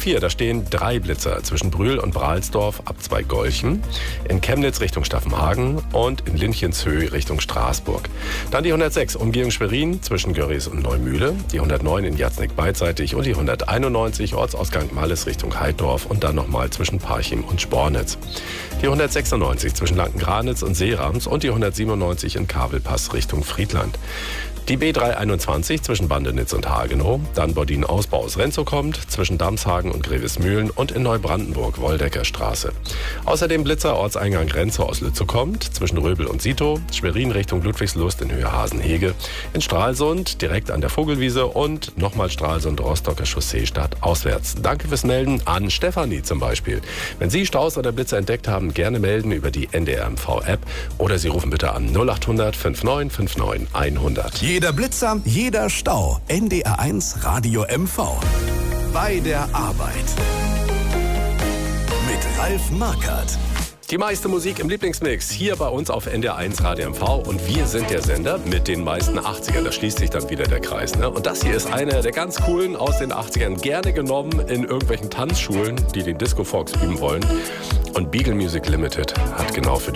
A4, da stehen 3 Blitzer zwischen Brühl und Brahlsdorf ab Zweigolchen, in Chemnitz Richtung Staffenhagen und in Linchenzhöh Richtung Straßburg. Dann die 106 Umgehung Schwerin zwischen Görries und Neumühle, die 109 in Jatznick beidseitig und die 191 Ortsausgang Malles Richtung Heiddorf und dann nochmal zwischen Parchim und Spornitz. Die 196 zwischen Lankengranitz und Seerams und die 197 in Kabelpass Richtung Friedland. Die B321 zwischen Bandenitz und Hagenow, dann Bordin-Ausbau aus Renzow kommt, zwischen Damshagen und Grevesmühlen und in Neubrandenburg Woldecker Straße. Außerdem Blitzer Ortseingang Renzow aus Lützow kommt, zwischen Röbel und Sito, Schwerin Richtung Ludwigslust in Höhe Hasenhege, in Stralsund direkt an der Vogelwiese und nochmal Stralsund-Rostocker Chaussee stadtauswärts. Danke fürs Melden an Stefanie zum Beispiel. Wenn Sie Staus oder Blitzer entdeckt haben, gerne melden über die NDR-MV-App oder Sie rufen bitte an 0800 5959 100. Jeder Blitzer, jeder Stau. NDR1 Radio MV. Bei der Arbeit. Mit Ralf Markert. Die meiste Musik im Lieblingsmix hier bei uns auf NDR1 Radio MV und wir sind der Sender mit den meisten 80ern. Da schließt sich dann wieder der Kreis. Ne? Und das hier ist einer der ganz coolen aus den 80ern. Gerne genommen in irgendwelchen Tanzschulen, die den Disco Fox üben wollen. Und Beagle Music Limited hat genau für